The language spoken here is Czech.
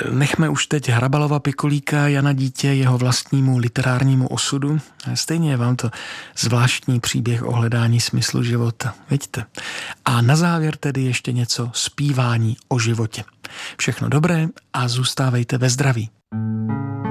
Nechme už teď Hrabalova Pikulíka, Jana Dítě, jeho vlastnímu literárnímu osudu. Stejně je vám to zvláštní příběh o hledání smyslu života, vidíte. A na závěr tedy ještě něco zpívání o životě. Všechno dobré a zůstávejte ve zdraví.